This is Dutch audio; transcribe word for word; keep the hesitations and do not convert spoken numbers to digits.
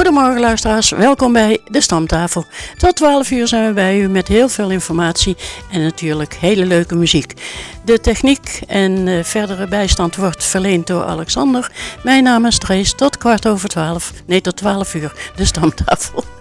Goedemorgen luisteraars, welkom bij de Stamtafel. Tot twaalf uur zijn we bij u met heel veel informatie en natuurlijk hele leuke muziek. De techniek en uh, verdere bijstand wordt verleend door Alexander. Mijn naam is Drees, tot kwart over twaalf, nee tot twaalf uur, de Stamtafel.